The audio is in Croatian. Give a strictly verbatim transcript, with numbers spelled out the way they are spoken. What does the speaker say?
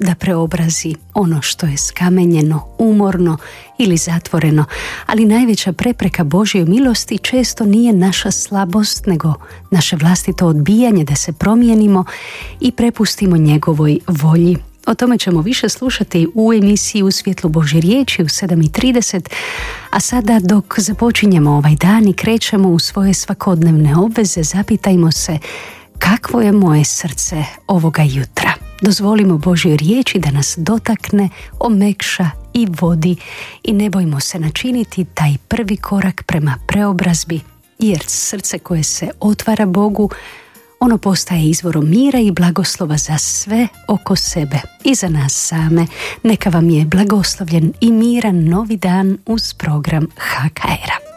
da preobrazi ono što je skamenjeno, umorno ili zatvoreno, ali najveća prepreka Božjoj milosti često nije naša slabost, nego naše vlastito odbijanje da se promijenimo i prepustimo njegovoj volji. O tome ćemo više slušati u emisiji U svjetlu Božje riječi u sedam i trideset, a sada dok započinjemo ovaj dan i krećemo u svoje svakodnevne obveze, zapitajmo se kakvo je moje srce ovoga jutra. Dozvolimo Božjoj riječi da nas dotakne, omekša i vodi i ne bojmo se načiniti taj prvi korak prema preobrazbi, jer srce koje se otvara Bogu, ono postaje izvorom mira i blagoslova za sve oko sebe i za nas same. Neka vam je blagoslovljen i miran novi dan uz program H K R-a.